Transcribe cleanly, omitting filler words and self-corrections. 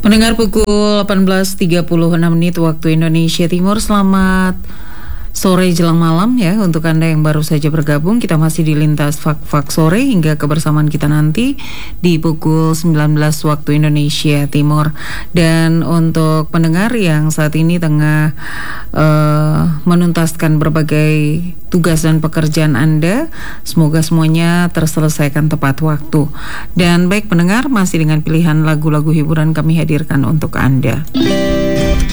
Pendengar pukul 18.36 waktu Indonesia Timur, selamat sore jelang malam ya untuk Anda yang baru saja bergabung. Kita masih di Lintas Fak-Fak Sore hingga kebersamaan kita nanti di pukul 19 waktu Indonesia Timur. Dan untuk pendengar yang saat ini tengah menuntaskan berbagai tugas dan pekerjaan Anda, semoga semuanya terselesaikan tepat waktu. Dan baik pendengar, masih dengan pilihan lagu-lagu hiburan kami hadirkan untuk Anda.